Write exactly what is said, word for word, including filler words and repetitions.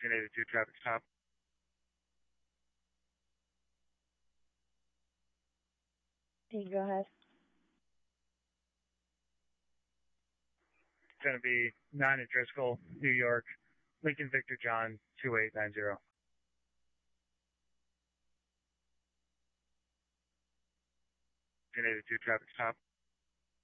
ten eighty-two traffic stop. Okay, go ahead. It's going to be nine at Driscoll, New York, Lincoln Victor John, two eight nine zero. ten eighty-two traffic stop.